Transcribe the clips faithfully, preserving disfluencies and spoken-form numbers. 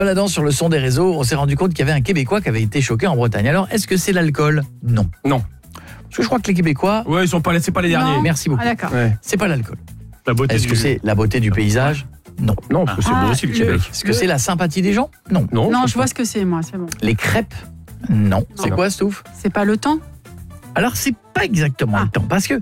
Baladant sur le son des réseaux, on s'est rendu compte qu'il y avait un Québécois qui avait été choqué en Bretagne. Alors, est-ce que c'est l'alcool? Non. Non. Parce que je crois que les Québécois... Ouais, ils sont pas, c'est pas les derniers. Non. Merci beaucoup. Ah, d'accord. Ouais. C'est pas l'alcool. La beauté Est-ce du... que c'est la beauté du paysage? Non. Non, parce que c'est Ah, beau aussi le le- Québec. Est-ce que c'est la sympathie des gens? Non. Non, Non, je vois ce que c'est, moi, c'est bon. Les crêpes? Non. C'est Non. quoi, Stouff? C'est pas le temps? Alors, c'est pas exactement Ah. le temps. Parce que,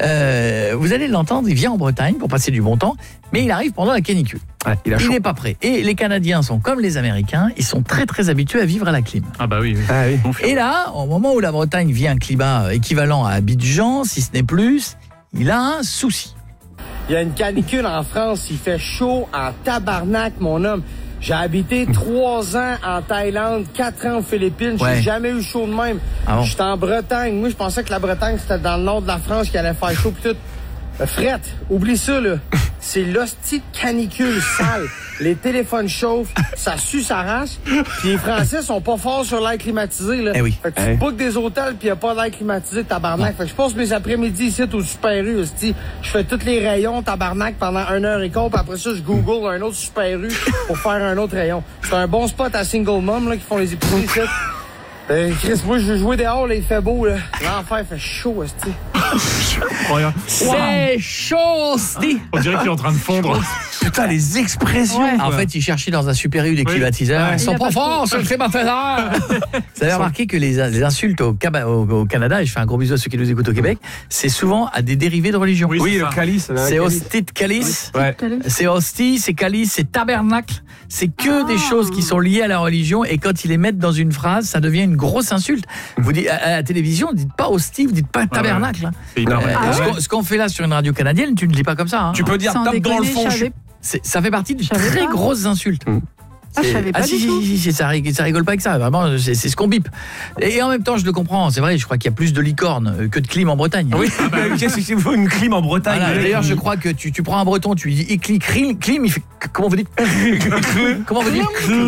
euh, vous allez l'entendre, il vient en Bretagne pour passer du bon temps, mais il arrive pendant la canicule. Ouais, il a Il chaud. n'est pas prêt. Et les Canadiens sont comme les Américains, ils sont très très habitués à vivre à la clim. Ah bah oui, oui. Ah oui. Et là, au moment où la Bretagne vit un climat équivalent à Abidjan, si ce n'est plus, il a un souci. Il y a une canicule en France, il fait chaud en tabarnak, mon homme. J'ai habité trois ans en Thaïlande, quatre ans aux Philippines, j'ai Ouais. jamais eu chaud de même. Ah bon? J'étais en Bretagne, moi je pensais que la Bretagne c'était dans le nord de la France qui allait faire chaud pis tout. Euh, Fret, oublie ça là. C'est l'hostie de canicule sale. Les téléphones chauffent, ça sue sa race. Puis les Français sont pas forts sur l'air climatisé là. Eh oui. Fait que tu Eh. bookes des hôtels puis y a pas d'air climatisé, tabarnak. Fait que je passe mes après-midi ici au Super U, hostie. Je fais tous les rayons, tabarnak, pendant une heure et quart, puis après ça je google un autre Super U pour faire un autre rayon. C'est un bon spot à Single Mom là qui font les épiceries ici. Euh, Chris, moi je veux jouer dehors là, il fait beau là. L'enfer fait chaud, hostie. Regarde. C'est chaud, Steve. On dirait qu'il est en train de fondre. Putain, les expressions. Ouais. En fait, il cherchait dans un Super U des climatiseurs. Ouais. Ils sont Il a pas pas forts, trouvé. ce climatiseur. Vous avez remarqué que les, les insultes au, Caba- au, au Canada, et je fais un gros bisou à ceux qui nous écoutent au Québec, c'est souvent à des dérivés de religion. Oui, Oui, c'est le ça. calice. C'est hostie de calice, Ouais. c'est hostie, c'est calice, c'est tabernacle. C'est que des choses qui sont liées à la religion, et quand ils les mettent dans une phrase, ça devient une grosse insulte. Vous dites, à, à la télévision, vous dites pas hostie, vous dites pas tabernacle. hein. C'est hyper Non, mal. mais- Euh, Ah ce ouais qu'on- ce qu'on fait là sur une radio canadienne, tu ne dis pas comme ça. hein. Tu peux dire Sans tape dans le déconner, fond. je je- savais- C'est- Ça fait partie de Je savais très pas. grosses insultes. Ah, je C'est- savais pas ah, si, du si, tout. si, si, ça, rig- ça rigole pas avec ça, vraiment, c'est c'est ce qu'on bip. Et, et en même temps, je le comprends, c'est vrai, je crois qu'il y a plus de licornes euh, que de clim en Bretagne. Oui, qu'est-ce que c'est vous une clim en Bretagne? Voilà, le mec, D'ailleurs, il- je crois que tu, tu prends un breton, tu lui dis éclit, clim, clim, il fait. Comment vous dites? Comment vous dites?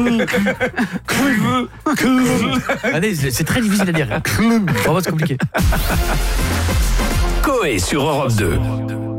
Allez, c'est c'est très difficile à dire. Vraiment, c'est compliqué. Coé sur Europe deux.